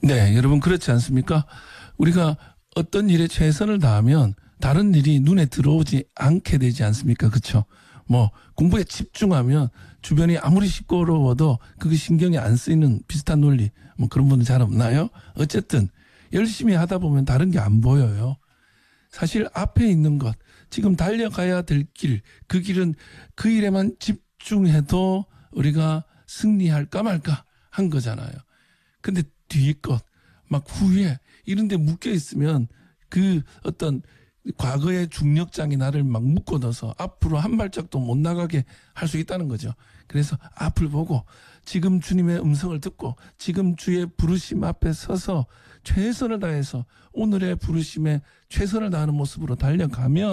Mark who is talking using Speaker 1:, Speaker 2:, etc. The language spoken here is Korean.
Speaker 1: 네, 여러분 그렇지 않습니까? 우리가 어떤 일에 최선을 다하면 다른 일이 눈에 들어오지 않게 되지 않습니까? 그렇죠? 뭐 공부에 집중하면 주변이 아무리 시끄러워도 그게 신경이 안 쓰이는 비슷한 논리, 뭐 그런 분은 잘 없나요? 어쨌든 열심히 하다 보면 다른 게 안 보여요. 사실 앞에 있는 것, 지금 달려가야 될 길, 그 길은 그 일에만 집중해도 우리가 승리할까 말까 한 거잖아요. 근데 뒤에 것, 막 후에 이런 데 묶여 있으면 그 어떤 과거의 중력장이 나를 막 묶어 넣어서 앞으로 한 발짝도 못 나가게 할 수 있다는 거죠. 그래서 앞을 보고 지금 주님의 음성을 듣고 지금 주의 부르심 앞에 서서 최선을 다해서 오늘의 부르심에 최선을 다하는 모습으로 달려가면